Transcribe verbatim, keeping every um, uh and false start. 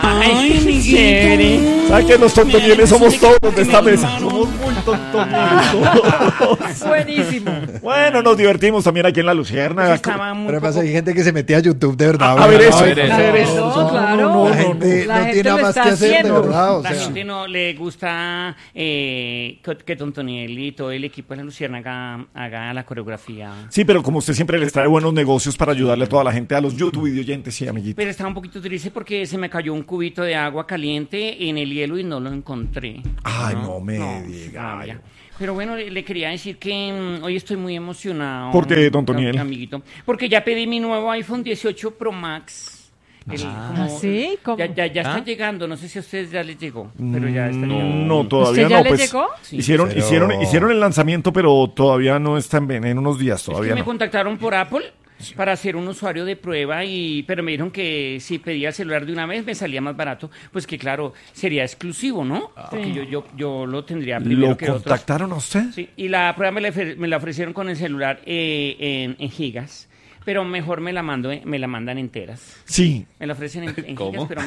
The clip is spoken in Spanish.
Ay, qué chévere. ¿Sabes que los tontonieles somos todos los de esta mesa? Somos muy tontonieles todos. Buenísimo. Bueno, nos divertimos también aquí en La Luciérnaga. Estaba muy Pero poco- pasa, hay gente que se metía a YouTube de verdad. A ver ¿verdad? eso, A a ver eso. No, claro. No, la gente La no gente tiene lo nada más está que hacer, de haciendo. verdad. O La sea, gente no le gusta eh, que, que Tontoniel y todo el equipo de La Luciérnaga haga, haga la coreografía. Sí, pero como usted siempre les trae buenos negocios para ayudarle a toda la gente, a los YouTube videoyentes, sí, amiguito. Pero estaba un poquito triste porque se me cayó un cubito de agua caliente en el hielo y no lo encontré. Ay, no me No, diga. rabia. Pero bueno, le, le quería decir que mm, hoy estoy muy emocionado. ¿Por qué, don Toniel? Amiguito. Porque ya pedí mi nuevo iPhone dieciocho Pro Max. El- como- ¿Ah, sí? ¿Cómo? Ya, ya, ya está ¿Ah? llegando. No sé si a ustedes ya les llegó, pero ya está No, llegando. no, todavía ¿Usted ya no. le Pues, llegó? Sí. hicieron, Pero- hicieron, hicieron el lanzamiento, pero todavía no está en, en unos días, Es que todavía me no. contactaron por Apple para ser un usuario de prueba, y pero me dijeron que si pedía el celular de una vez me salía más barato, pues que claro, sería exclusivo, ¿no? Porque yo, yo, yo lo tendría primero ¿Lo que otros. contactaron a usted? Sí, y la prueba me la, ofre- me la ofrecieron con el celular eh, en, en gigas, pero mejor me la mando, me la mandan enteras. Sí. Me la ofrecen en, en ¿Cómo? gigas, pero